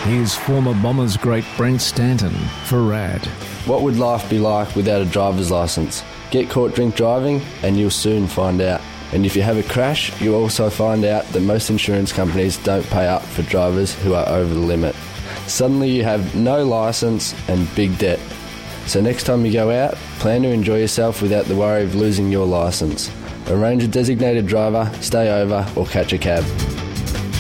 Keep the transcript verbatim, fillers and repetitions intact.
Here's former Bombers great Brent Stanton for RAD. What would life be like without a driver's licence? Get caught drink driving and you'll soon find out. And if you have a crash, you'll also find out that most insurance companies don't pay up for drivers who are over the limit. Suddenly you have no licence and big debt. So next time you go out, plan to enjoy yourself without the worry of losing your licence. Arrange a designated driver, stay over or catch a cab.